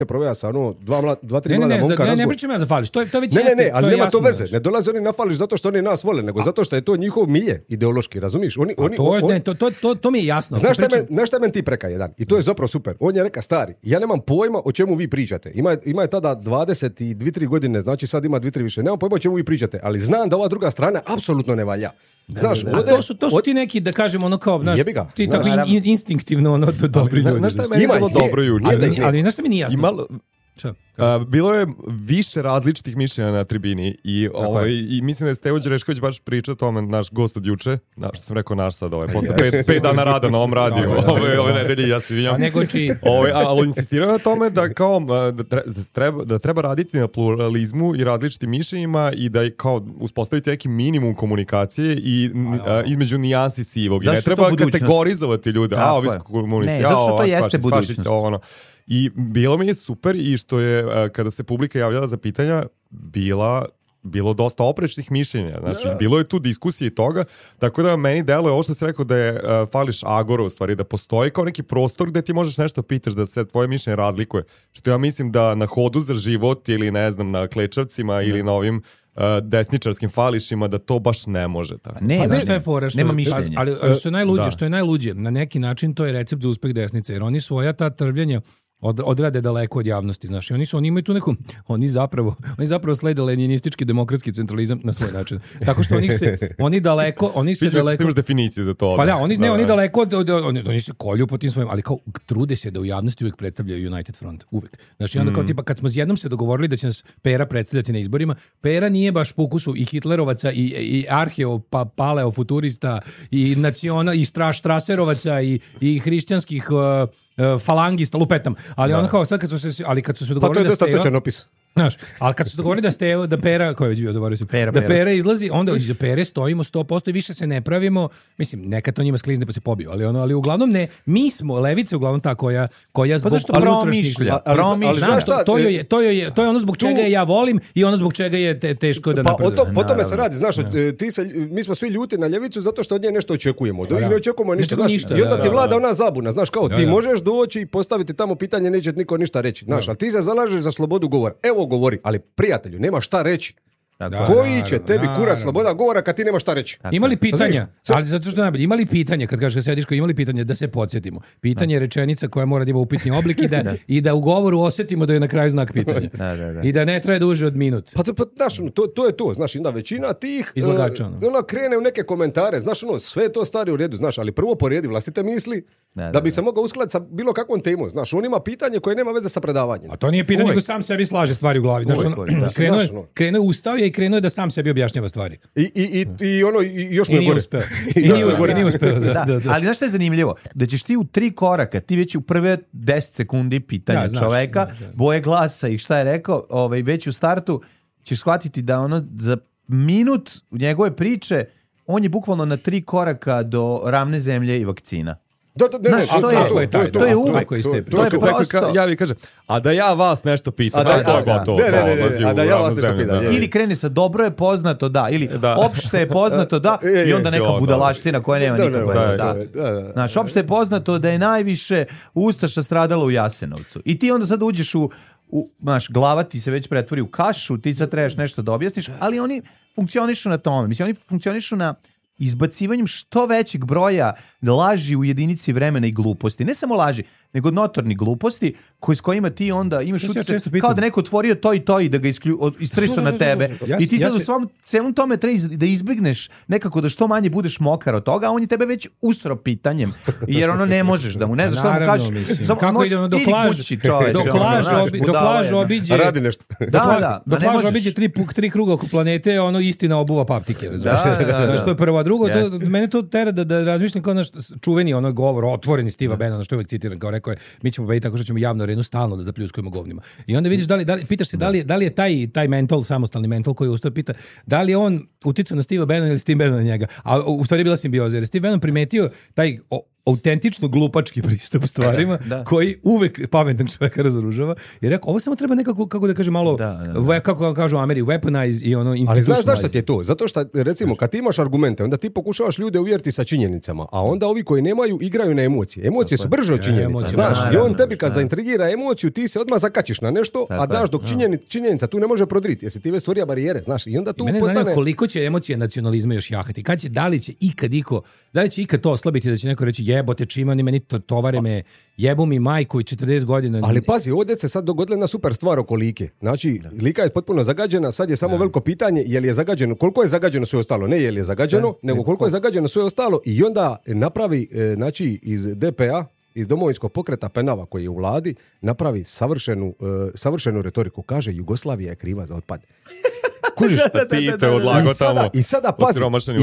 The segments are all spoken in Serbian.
proveja sa ono 2-3 mlada momka. Ne pričam ja za Fališ, to već ne, ali nema to veze. Znači. Ne dolaze oni na Fališ zato što oni nas vole, nego zato što je to njihov milje ideološki, razumiješ? To mi je jasno. Znaš šta men ti preka jedan? I to je zapravo super. On je reka stari, ja nemam pojma o čemu vi pričate. Ima je tada 22-3 godine, znači sad ima 2-3 više. Nemam pojma o čemu vi pričate, ali znam da ova druga strana apsolutno ne valja. Znaš, to su ti neki, da kažemo, ono kao, znaš, ti tako instinktivno ono dobri ljudi. Znaš šta je meni bilo dobro juče? Ali znaš šta mi nije jasno? Bilo je više različitih mišljenja na tribini i mislim da je Stevo Đerešković baš pričao o tome, naš gost od juče, što sam rekao naš sad, posle 5 dana rada na ovom radiju, ove nedelje, ja se vinjam. Ali insistirao na tome da kao da treba raditi na pluralizmu i različitim mišljenjima i da kao uspostaviti neki minimum komunikacije i između nijansi sivog. Ne treba kategorizovati ljude, ovi su komunisti, zašto to jeste budućnost? I bilo mi je super i što je, kada se publika javljala za pitanja, bilo dosta oprečnih mišljenja. Znači, bilo je tu diskusije i toga, tako da meni deluje ovo što si rekao da je Fališ agora u stvari, da postoji kao neki prostor gde ti možeš nešto pitaš, da se tvoje mišljenje razlikuje. Što ja mislim da na Hodu za život ili ne znam, na Klečavcima ili na ovim desničarskim Fališima da to baš ne može tako. Šta je fora? Nema mišljenja. Ali što je najluđe, na neki način to je recept za uspeh desnice, jer oni svoja ta trvljenja odrade daleko od javnosti, znaš, oni imaju tu neku, oni zapravo slede leninistički demokratski centralizam na svoj način. Tako što oni daleko imaš definiciju za to. Pa da, oni daleko oni se kolju po tim svojim, ali kao trude se da u javnosti uvek predstavljaju United Front, uvek. Znači onda kao tipa kad smo jednom se dogovorili da će nas Pera predstavljati na izborima, Pera nije baš po ukusu i hitlerovaca i paleofuturista i i štraserovaca i hrišćanskih falangista, lupetam, ali ono kao sad kad su se dogovorili da ste znaš, ali kad su se dogovorili da Pera, ko je već bio, zaboravio sam, da Pera izlazi, onda iza Pere stojimo 100% i više se ne pravimo, mislim, nekad to njima sklizne pa se pobiju, ali uglavnom ne, mi smo, levica uglavnom ta koja zbog unutrašnjih, to je ono zbog čega ja volim i ono zbog čega je teško da napreduje. Po tome se radi, znaš, mi smo svi ljuti na ljevicu zato što od nje nešto očekujemo, i ne očekujemo ništa, i onda ti vlada ona zabuna, znaš, kao ti možeš doći i postaviti tamo pitanje, neće niko ništa reći, znaš, ali ti se zalažeš za slobodu govora. Evo govori, ali prijatelju, nema šta reći. Koji će tebi kurac sloboda govora kad ti nema šta reći? Imali pitanja, ali zato što najbolje, imali pitanja, kad kažeš sediš, imali pitanja da se podsjetimo. Pitanje je rečenica koja mora da ima upitni oblik i da u govoru osjetimo da je na kraju znak pitanja. I da ne traje duže od minut. Pa znaš, to je to, znaš, onda većina tih izlagača, ona krene u neke komentare, znaš, sve je to stari u redu, znaš, ali prvo poredi vlastite misli da bi se mogao uskladiti sa bilo kakvom temom, znaš, on ima pitanje koje nema veze sa predavanjem. A to nije pitanje, nego sam sebi slaže stvari u glavi, znaš, krenuo ustao je i krenuo je da sam sebi objašnjava stvari. I ono, još mu je gore. Nije uspeo. Ali znaš što je zanimljivo? Da ćeš ti u 3 koraka, ti već u prve 10 sekundi pitanja čoveka, boje glasa i šta je rekao, već u startu ćeš shvatiti da ono za minut u njegove priče on je bukvalno na 3 koraka do ravne zemlje i vakcina. To je uvek. To je prosto. Ja vi kažem, a da ja vas nešto pitam, to je gotovo. A da ja vas nešto pitam. Ili krene sa dobro je poznato da, ili opšte je poznato da, i onda neka budalaština koja nema nikakve da. Znaš, opšte je poznato da je najviše ustaša stradalo u Jasenovcu. I ti onda sad uđeš znaš, glava ti se već pretvori u kašu, ti sad trebaš nešto da objasniš, ali oni funkcionišu na tome. Mislim, oni funkcionišu na izbacivanjem što većeg broja laži u jedinici vremena i gluposti. Ne samo laži, nego notorni gluposti s kojima ti onda imaš utisak kao da neko otvorio to i da ga istrisao na tebe. I ti sad u svom celom tome treba da izbegneš nekako da što manje budeš mokar od toga, a on je tebe već usro pitanjem. Jer ono ne možeš da mu ne znaš šta mu kažeš. Kako ide ono do plažu obiđe radi nešto. Do plažu obiđe 3 kruga oko planete, ono istina obuva paptike. Što je prvo, a drugo, mene to tera da razmišljam kao čuveni ono govor, otvoreni Steva Bannona, što uvek citiram, kao rekao je, mi ćemo tako što ćemo javno arenu stalno da zapljuskujemo govnima. I onda vidiš pitaš se da li je taj mental, samostalni mental koji ustao pita, da li je on uticao na Steva Bannona ili Steve Bannon na njega. A u stvari je bila simbioza, jer Steve Bannon primetio taj autentično glupački pristup stvarima koji uvek pametan čovjeka razoružava. Jer rekao, ovo samo treba nekako, kako da kažem, malo, kako kažu Ameri, weaponize i ono institutionalize. Ali znaš zašto ti je to? Zato što, recimo, kad ti imaš argumente, onda ti pokušavaš ljude uvjeriti sa činjenicama, a onda ovi koji nemaju igraju na emocije. Emocije su brže od činjenica, znaš. I on tebi kad zaintrigira emociju, ti se odmah zakačiš na nešto, a daš dok činjenica tu ne može prodriti, jer se ti već stvorija barijere, znaš. I onda tu mene postane... zanima koliko će emocije nacionalizma još jahati. Kad će, da li će ikad to oslabiti, da će neko reći jebote čima ni meni tovare me, jebu mi majku i 40 godina. Ali pazi, ovdje se sad dogodila jedna super stvar oko Like. Znači, Lika je potpuno zagađena, sad je samo veliko pitanje je li je zagađeno, koliko je zagađeno sve ostalo, ne je li je zagađeno, nego koliko je zagađeno sve ostalo i onda napravi, znači, iz DPA, iz Domovinskog pokreta Penava koji je u vladi, napravi savršenu retoriku. Kaže, Jugoslavija je kriva za otpad. Ti te odlago tamo. I sada pazi,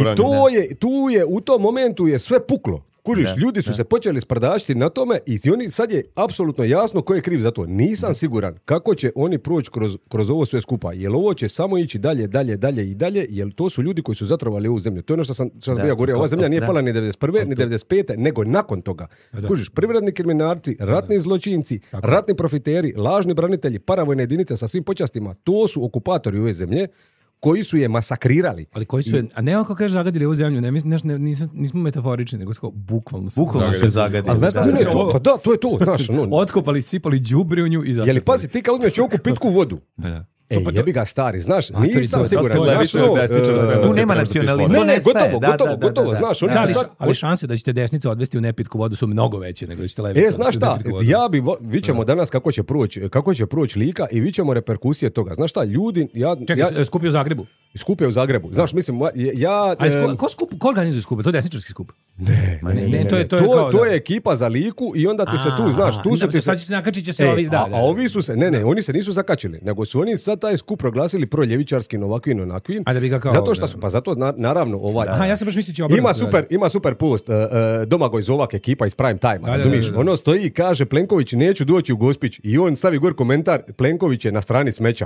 tu je u tom momentu je sve puklo. Kužiš, ljudi su se počeli sprdačiti na tome i oni sad je apsolutno jasno ko je kriv za to. Nisam siguran kako će oni proći kroz ovo sve skupa. Jer ovo će samo ići dalje, jer to su ljudi koji su zatrovali ovu zemlju. To je ono što sam bio govorio. Ova zemlja nije pala ni 91. ni 95. nego nakon toga. Kužiš, privredni kriminalci, ratni zločinci, ratni profiteri, lažni branitelji, paravojne jedinice sa svim počastima. To su okupatori ove zemlje koji su je masakrirali. Ali koji su je, a ne ako kaže zagadili ovu zemlju, nismo metaforični, nego bukvalno su zagadili. A znaš šta je to? Pa da, to je to, znaš. Otkopali, sipali đubre u nju i zatrpali. Jeli pazi, ti kad uzmeš čovjeku pitku vodu, jebi ga stari, znaš, nisam siguran. Tu nema nacionalizma, to nestaje. Gotovo, znaš. Ali šanse da ćete desnica odvesti u nepitku vodu su mnogo veće nego da ćete levica. Znaš šta, vi ćemo danas kako će proći Lika i vi ćemo reperkusije toga. Znaš šta, ljudi... Čekaj, skupio u Zagrebu. Skupe u Zagrebu. Znaš, mislim, ko organizuje skupe? To je desničarski skup? Ne, to je ekipa za Liku i onda ti se tu, znaš, tu su ti se... Sad će se nakačit će se ovi, a ovi su se, oni se nisu zakačili, nego su oni sad taj skup proglasili proljevičarskim, ovakvin, onakvin. Zato što su, pa zato naravno ja sam baš mislio će obrnuti. Ima super post, Domagoj Zovak, ekipa iz Prime Time, razumiješ? Ono stoji i kaže, Plenković, neću doći u Gospić, i on stavi gor komentar, Plenković je na strani smeća.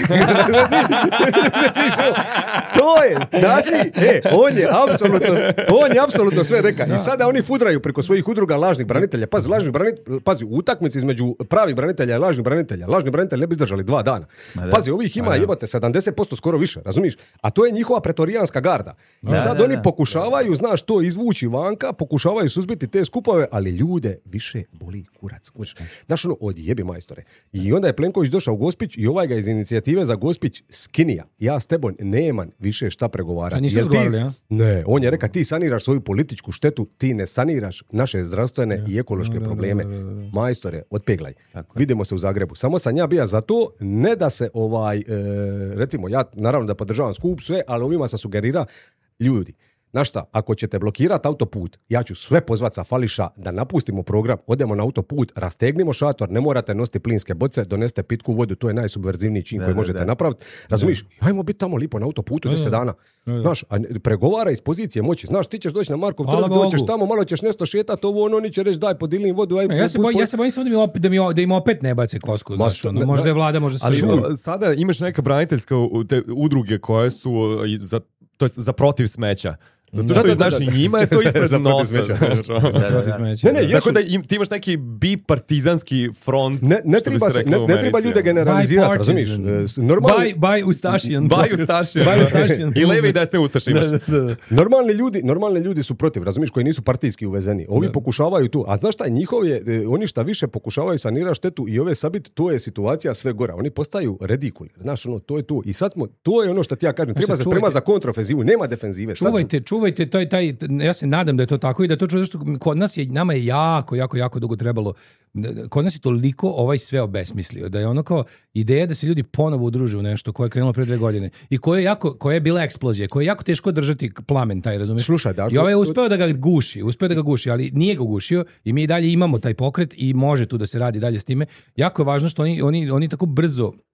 To je, znači, on je apsolutno sve rekao. I sada oni fudraju preko svojih udruga lažnih branitelja. Pazi, u utakmici između pravih branitelja i lažnih branitelja. Lažni branitelji ne bi izdržali 2 dana. Pazi, ovih ima jebate 70% skoro više, razumiješ? A to je njihova pretorijanska garda. I sad oni pokušavaju, znaš, to izvući vanka, pokušavaju suzbiti te skupove, ali ljude više boli kurac. Znaš, odjebi majstore. I onda je Plenković došao u Gospić i ovaj ga iz inicijative za Gospić skinija. Ja s tebom nemam više šta pregovarati. Nisu razgovarali, ja? Ne, on je rekao, ti saniraš svoju političku štetu, ti ne saniraš naše zdravstvene i ekološke probleme. Majstore, otpeglaj. Vidimo se u Zagrebu. Samo sam ja bio za to, ne da se recimo, ja naravno da podržavam skup sve, ali ovima se sugerira ljudi. Znaš šta, ako ćete blokirati autoput, ja ću sve pozvati sa Fališa da napustimo program, odemo na autoput, rastegnimo šator, ne morate nositi plinske boce, doneste pitku vodu, to je najsubverzivniji čin koji možete napraviti. Razumiješ? Ajmo biti tamo lipo na autoputu 10 dana. Znaš, a pregovara iz pozicije moći. Znaš, ti ćeš doći na Markov trg, doćeš tamo, malo ćeš nešto šetati, oni će reći daj podili im vodu. Ja se bojim samo da im opet ne bace kosku. Možda je vlada, možda se šuli. Sada imaš neka braniteljska udruge koje su za protiv smeća. Zato što znaš, i njima je to ispred nosa. Tako da ti imaš neki bipartizanski front. Ne treba ljude generalizirati, razumiješ? By Ustašijan. I leve i desne Ustaše imaš. Normalni ljudi su protiv, razumiješ, koji nisu partijski uvezeni. Ovi pokušavaju tu. A znaš šta, oni šta više pokušavaju sanirati štetu i ove sabit, to je situacija sve gora. Oni postaju redikuli. Znaš, to je tu. I sad to je ono što ti ja kažem. Treba se spremati za kontraofenzivu, nema defenzive. Čuvajte, ja se nadam da je to tako i da to čuje što kod nas nama je jako dugo trebalo, kod nas je toliko sve obesmislio, da je ono kao ideja da se ljudi ponovo udruže u nešto koje je krenulo pre 2 godine i koja je bila eksplozija, koja je jako teško držati plamen taj, razumiješ? I ovaj je uspeo da ga guši, ali nije ga gušio i mi i dalje imamo taj pokret i može tu da se radi dalje s time. Jako je važno što oni tako brzo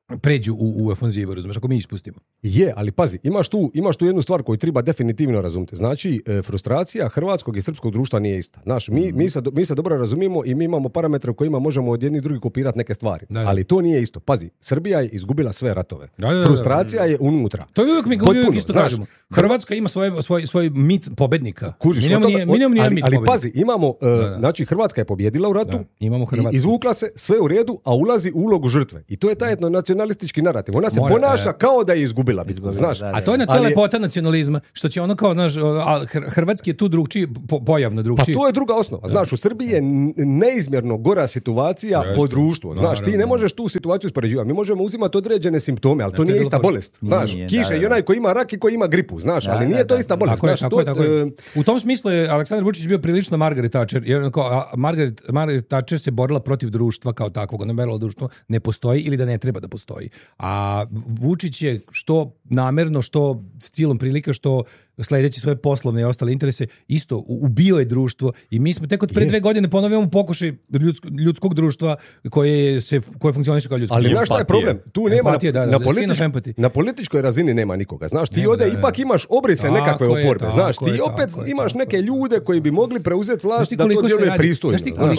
pređu u ofanzivu, razumeš, ako mi ispustimo. Je, ali pazi, imaš tu jednu stvar koju treba definitivno razumjeti. Znači, frustracija hrvatskog i srpskog društva nije ista. Znaš, mi se dobro razumijemo i mi imamo parametre u kojima možemo od jednih drugih kopirati neke stvari. Da. Ali to nije isto. Pazi, Srbija je izgubila sve ratove. Frustracija je unutra. To je uvijek mi uvijek isto kažemo. Hrvatska ima svoj mit pobednika. Kužiš, ali pazi, imamo, znači Hrvatska je pobjedila u ratu, izvukla se, sve u redu, a ulazi u ulogu žrtve. I to je taj etnonacionalistički narativ. Ona se ponaša kao da je izgubila bitku, znaš. A to je lepota nacionalizma, što će ono kao, znaš, hrvatski je tu drugčiji, pojavno drugčiji. Pa to je druga osnova. Znaš, u Srbiji je neizmjerno gora situacija po društvu. Znaš, ti ne možeš tu situaciju uspoređivati. Mi možemo uzimati određene simptome, ali to nije ista bolest. Znaš, kiša i onaj koji ima rak i koji ima gripu, znaš, ali nije to ista bolest. Tako je. U tom smislu je Aleksandar Vučić bio prilično Margaret Thatcher, jer Margaret Thatcher se borila protiv društva kao takvog. Ona verila da društvo ne postoji ili da ne treba da postoji. A Vučić je što namerno, što s cilom prilika, što sledeći svoje poslovne i ostale interese, isto ubio je društvo i mi smo tek od pre 2 godine ponovimo pokušaj ljudskog društva koje funkcioniše kao ljudsko. Ali znaš šta je problem? Tu nema na političkoj razini nema nikoga. Znaš, ti ovdje ipak imaš obrise nekakve oporbe. Znaš, ti opet imaš neke ljude koji bi mogli preuzeti vlast da to djeluje pristojno.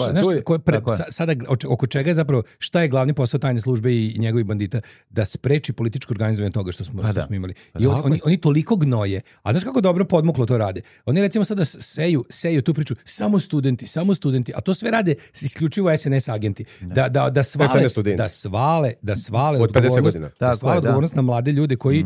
Sada oko čega je zapravo, šta je glavni posao tajne službe i njegovih bandita? Da spreči političko organizovanje toga što smo imali. I oni toliko gnoje. A znaš kako dobro podmuklo to rade? Oni recimo sada seju tu priču samo studenti, a to sve rade isključivo SNS agenti. Da svale od 50 godina. Da svale odgovornost na mlade ljude koji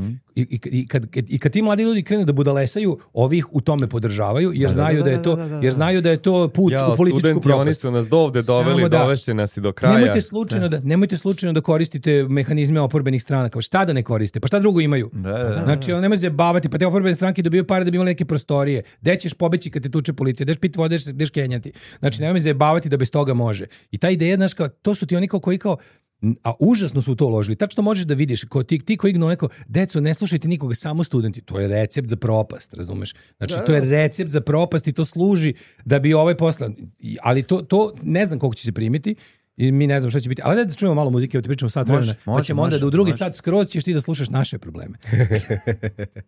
i kad ti mladi ljudi krenu da budalesaju, ovih u tome podržavaju jer znaju da je to put u političku propast. Oni su nas dovde doveli, dovešće nas i do kraja. Nemojte slučajno da koristite mehanizme oporbenih stranaka. Šta da ne koriste? Pa šta drugo imaju? Znači, nemoj se bavati, pa te oporbene stranke dobiju pare da bi imali neke prostorije. Gde ćeš pobeći kad te tuče policija? Gdeš pit vode, gdeš kenjati? Znači, nemoj se bavati da bez toga može. I ta ideja, znaš, kao, to su ti oni koji kao, a užasno su u to uložili. Tačno možeš da vidiš, ti koji gnoje, deco, ne slušajte nikoga, samo studenti. To je recept za propast, razumeš? Znači, to je recept za propast i to služi da bi ovaj poslan. Ali to ne znam koliko će se primiti. I mi ne znam šta će biti, ali da čujemo malo muzike, da ti pričamo sat vremena, pa ćemo onda da u drugi sat skroz ćeš ti da slušaš naše probleme.